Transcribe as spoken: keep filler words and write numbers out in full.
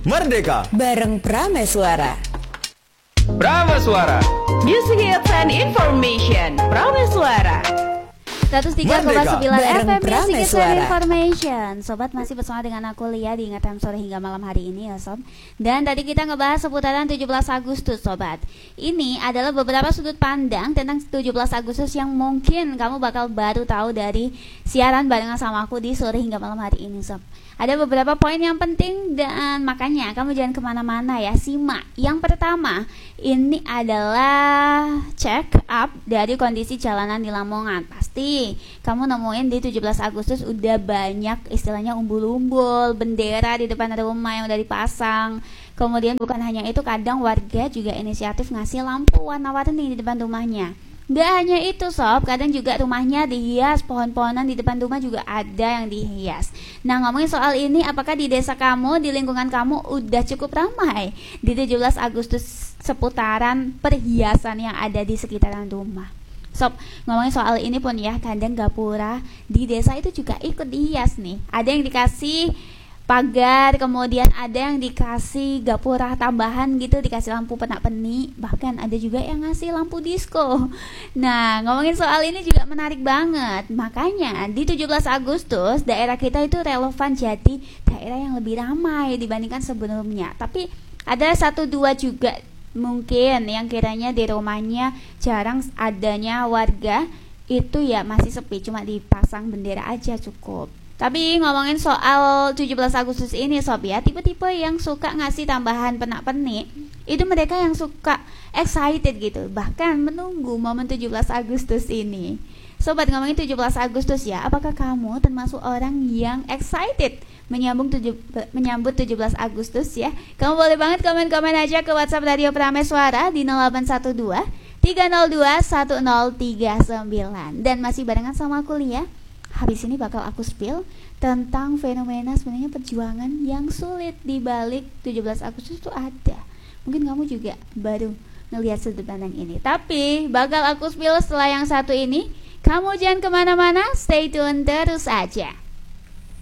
Merdeka bareng Prameswara. Prameswara Music Hits and Information. Prameswara seratus tiga koma sembilan F M Music Hits and Information. Sobat masih bersama dengan aku Lia di Ingat Time Sore hingga malam hari ini ya sob. Dan tadi kita ngebahas seputaran tujuh belas Agustus sobat. Ini adalah beberapa sudut pandang tentang tujuh belas Agustus yang mungkin kamu bakal baru tahu dari siaran barengan sama aku di sore hingga malam hari ini sob. Ada beberapa poin yang penting dan makanya kamu jangan kemana-mana ya, simak. Yang pertama, ini adalah check up dari kondisi jalanan di Lamongan. Pasti kamu nemuin di tujuh belas Agustus udah banyak istilahnya umbul-umbul, bendera di depan rumah yang udah dipasang. Kemudian bukan hanya itu, kadang warga juga inisiatif ngasih lampu warna-warni di depan rumahnya. Gak hanya itu sob, kadang juga rumahnya dihias, pohon-pohonan di depan rumah juga ada yang dihias. Nah ngomongin soal ini, apakah di desa kamu, di lingkungan kamu udah cukup ramai di tujuh belas Agustus seputaran perhiasan yang ada di sekitaran rumah? Sob, ngomongin soal ini pun ya, kadang gapura di desa itu juga ikut dihias nih. Ada yang dikasih pagar, kemudian ada yang dikasih gapura tambahan gitu, dikasih lampu penak-penik, bahkan ada juga yang ngasih lampu disco. Nah ngomongin soal ini juga menarik banget. Makanya di tujuh belas Agustus daerah kita itu relevan jadi daerah yang lebih ramai dibandingkan sebelumnya. Tapi ada satu dua juga mungkin yang kiranya di rumahnya jarang adanya warga, itu ya masih sepi, cuma dipasang bendera aja cukup. Tapi ngomongin soal tujuh belas Agustus ini sob ya, tipe-tipe yang suka ngasih tambahan penak-penik, itu mereka yang suka excited gitu, bahkan menunggu momen tujuh belas Agustus ini. Sobat, ngomongin tujuh belas Agustus ya, apakah kamu termasuk orang yang excited menyambung tujuh, menyambut tujuh belas Agustus ya? Kamu boleh banget komen-komen aja ke WhatsApp Radio Prameswara di nol delapan satu dua tiga nol dua satu nol tiga sembilan. Dan masih barengan sama aku Lia. Habis ini bakal aku spill tentang fenomena sebenarnya perjuangan yang sulit di balik tujuh belas Agustus itu ada. Mungkin kamu juga baru ngelihat sudut pandang ini. Tapi bakal aku spill setelah yang satu ini. Kamu jangan kemana-mana, stay tune terus aja.